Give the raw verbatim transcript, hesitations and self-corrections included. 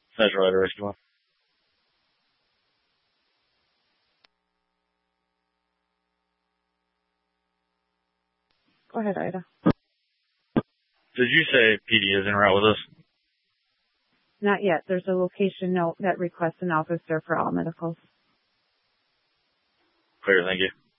Central Ida Rescue one. Go ahead, Ida. Did you say P D is en route with us? Not yet. There's a location note that requests an officer for all medicals. Clear, thank you.